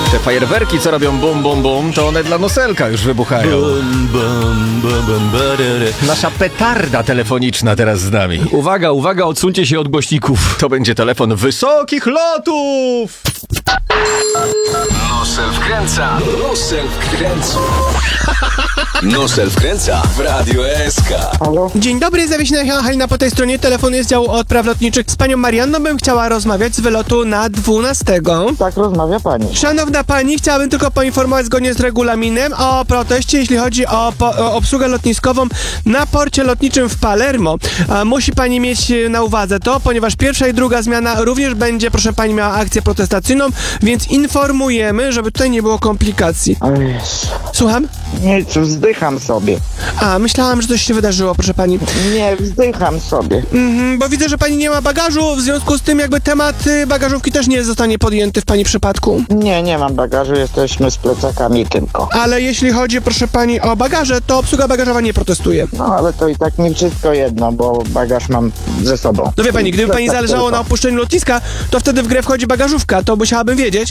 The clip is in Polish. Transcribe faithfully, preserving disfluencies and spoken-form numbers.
Te fajerwerki, co robią bum, bum, bum, to one dla Noselka już wybuchają. Bum, bum, bum, bum, barara. Nasza petarda telefoniczna teraz z nami. Uwaga, uwaga, odsuńcie się od głośników. To będzie telefon wysokich lotów! Nosel wkręca, Nosel wkręca. Nosel wkręca w Radio S K. Halo? Dzień dobry, Zawiśnia Halina po tej stronie. Telefon jest z działu odpraw lotniczych. Z panią Marianną bym chciała rozmawiać z wylotu na dwunastego. Tak rozmawia pani. Szanowna pani, chciałabym tylko poinformować zgodnie z regulaminem o proteście, jeśli chodzi o, po, o obsługę lotniskową na porcie lotniczym w Palermo. A musi pani mieć na uwadze to, ponieważ pierwsza i druga zmiana również będzie, proszę pani, miała akcję protestacyjną, więc informujemy, żeby tutaj nie było komplikacji. O Jezu. Słucham? Nic, wzdycham sobie. A, myślałam, że coś się wydarzyło, proszę pani. Nie, wzdycham sobie. Mhm, bo widzę, że pani nie ma bagażu, w związku z tym jakby temat y, bagażówki też nie zostanie podjęty w pani przypadku. Nie, nie mam bagażu, jesteśmy z plecakami tylko. Ale jeśli chodzi, proszę pani, o bagaże, to obsługa bagażowa nie protestuje. No, ale to i tak nie wszystko jedno, bo bagaż mam ze sobą. No wie pani, gdyby pani Plecak zależało tylko. na opuszczeniu lotniska, to wtedy w grę wchodzi bagażówka, to musiałabym wiedzieć.